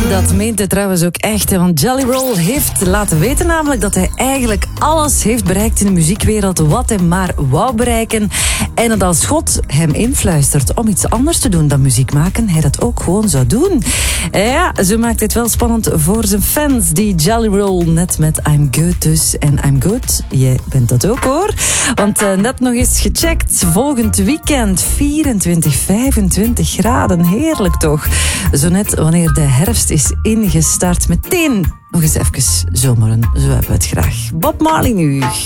Dat meent hij trouwens ook echt, hè, want Jelly Roll heeft laten weten namelijk dat hij eigenlijk alles heeft bereikt in de muziekwereld wat hij maar wou bereiken. En dat als God hem influistert om iets anders te doen dan muziek maken, hij dat ook gewoon zou doen. Ja, zo maakt het wel spannend voor zijn fans, die Jelly Roll, net met I'm Good dus. En I'm Good, jij bent dat ook hoor. Want net nog eens gecheckt, volgend weekend 24, 25 graden, heerlijk toch? Zo net wanneer de herfst is ingestart, meteen nog eens even zomeren, zo hebben we het graag. Bob Marley nu.